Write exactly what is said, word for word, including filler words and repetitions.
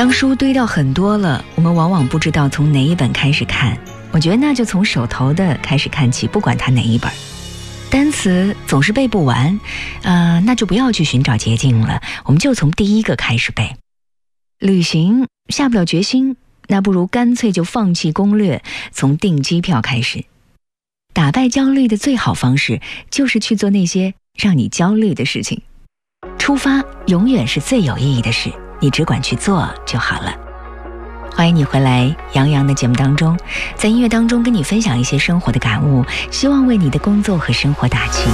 当书堆到很多了，我们往往不知道从哪一本开始看。我觉得那就从手头的开始看起，不管它哪一本。单词总是背不完，呃，那就不要去寻找捷径了，我们就从第一个开始背。旅行下不了决心，那不如干脆就放弃攻略，从订机票开始。打败焦虑的最好方式就是去做那些让你焦虑的事情。出发永远是最有意义的事，你只管去做就好了。欢迎你回来杨洋的节目当中，在音乐当中跟你分享一些生活的感悟，希望为你的工作和生活打气。